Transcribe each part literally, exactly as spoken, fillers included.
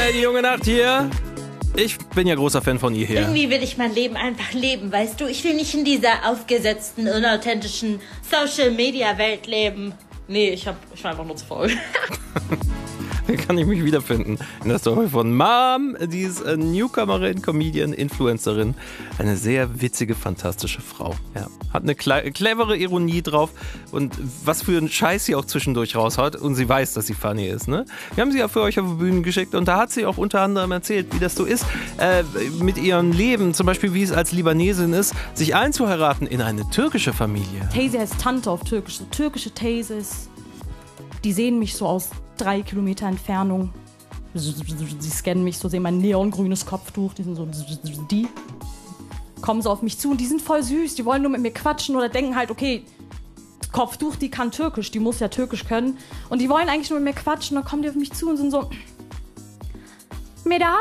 Hey, die junge Nacht hier. Ich bin ja großer Fan von ihr hier. Irgendwie will ich mein Leben einfach leben, weißt du? Ich will nicht in dieser aufgesetzten, unauthentischen Social-Media-Welt leben. Nee, ich, hab, ich war einfach nur zu faul. Hier kann ich mich wiederfinden in der Story von Mom. Die ist äh, Newcomerin, Comedian, Influencerin. Eine sehr witzige, fantastische Frau. Ja. Hat eine kle- clevere Ironie drauf und was für einen Scheiß sie auch zwischendurch raushaut. Und sie weiß, dass sie funny ist. Ne? Wir haben sie ja für euch auf die Bühne geschickt und da hat sie auch unter anderem erzählt, wie das so ist, äh, mit ihrem Leben, zum Beispiel wie es als Libanesin ist, sich einzuheiraten in eine türkische Familie. Teyze heißt Tante auf Türkisch. So türkische Teyzes, die sehen mich so aus drei Kilometer Entfernung. Sie scannen mich so, sehen mein neongrünes Kopftuch. Die sind so, die kommen so auf mich zu und die sind voll süß. Die wollen nur mit mir quatschen oder denken halt, okay, Kopftuch, die kann Türkisch, die muss ja Türkisch können. Und die wollen eigentlich nur mit mir quatschen. Und dann kommen die auf mich zu und sind so, Merhaba,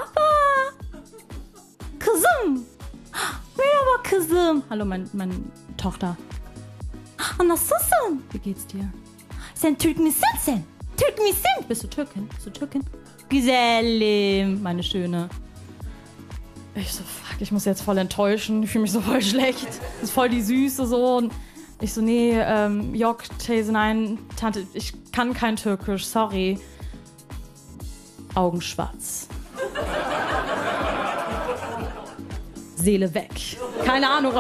Kızım. Merhaba, Kızım. Hallo, mein, meine Tochter. Nasılsın? Wie geht's dir? Sen Türk misin sen? Türk misin? Bist du Türkin? Bist du Türkin? Güzelim, meine Schöne. Ich so, fuck, ich muss jetzt voll enttäuschen. Ich fühle mich so voll schlecht. Das ist voll die Süße so. Und ich so, nee, ähm, Yok, Teyze, nein, Tante, ich kann kein Türkisch, sorry. Augen schwarz. Seele weg. Keine Ahnung,